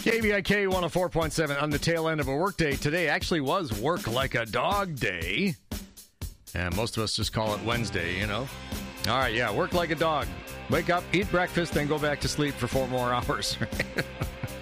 KBIK 104.7 on the tail end of a work day. Today actually was Work Like a Dog Day. And most of us just call it Wednesday, you know. All right, yeah, work like a dog. Wake up, eat breakfast, then go back to sleep for 4 more hours.